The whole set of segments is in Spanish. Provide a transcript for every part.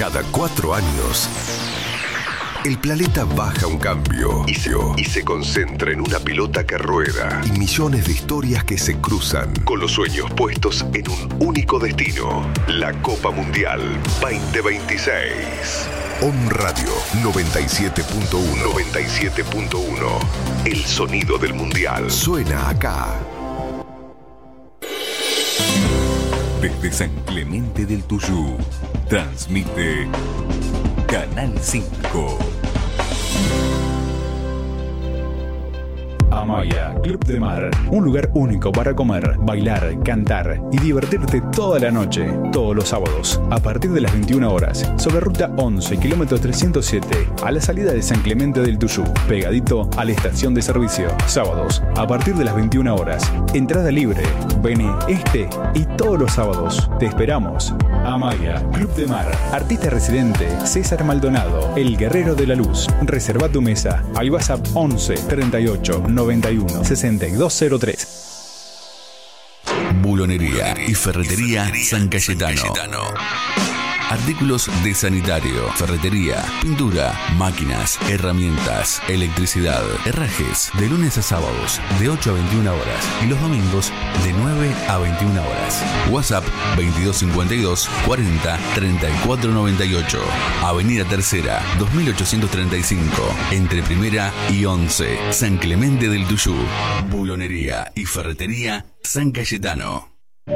Cada 4 años, el planeta baja un cambio y se concentra en una pelota que rueda y millones de historias que se cruzan con los sueños puestos en un único destino: la Copa Mundial 2026. On Radio 97.1. 97.1. El sonido del Mundial suena acá. Desde San Clemente del Tuyú, transmite Canal 5. Amaya Club de Mar, un lugar único para comer, bailar, cantar y divertirte toda la noche, todos los sábados, a partir de las 21 horas, sobre ruta 11, kilómetro 307, a la salida de San Clemente del Tuyú, pegadito a la estación de servicio. Sábados, a partir de las 21 horas, entrada libre. Vení este y todos los sábados. Te esperamos. Amaya Club de Mar, artista residente César Maldonado, el guerrero de la luz. Reserva tu mesa al WhatsApp 11 38 91 6203. Bulonería y ferretería San Cayetano. Artículos de sanitario, ferretería, pintura, máquinas, herramientas, electricidad, herrajes, de lunes a sábados, de 8 a 21 horas y los domingos de 9 a 21 horas. WhatsApp 2252 40 34 98. Avenida Tercera, 2835, entre Primera y 11, San Clemente del Tuyú. Bulonería y ferretería San Cayetano.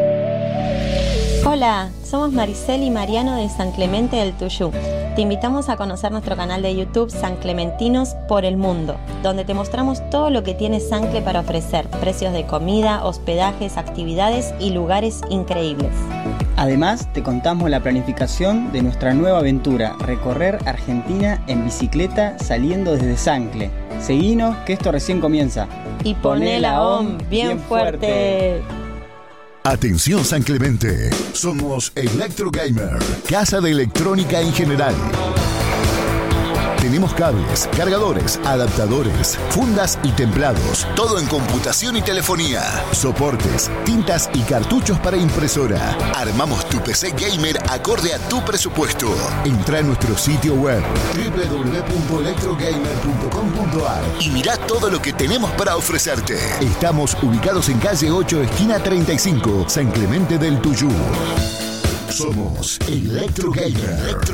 Hola, somos Maricel y Mariano de San Clemente del Tuyú. Te invitamos a conocer nuestro canal de YouTube San Clementinos por el Mundo, donde te mostramos todo lo que tiene Sancle para ofrecer, precios de comida, hospedajes, actividades y lugares increíbles. Además, te contamos la planificación de nuestra nueva aventura, recorrer Argentina en bicicleta saliendo desde Sancle. Seguinos que esto recién comienza. Y poné la OM bien fuerte. Atención San Clemente, somos Electro Gamer, casa de electrónica en general. Tenemos cables, cargadores, adaptadores, fundas y templados, todo en computación y telefonía, soportes, tintas y cartuchos para impresora. Armamos tu PC gamer acorde a tu presupuesto. Entra a nuestro sitio web www.electrogamer.com.ar y mirá todo lo que tenemos para ofrecerte. Estamos ubicados en calle 8, esquina 35, San Clemente del Tuyú. Somos Electro Gamer.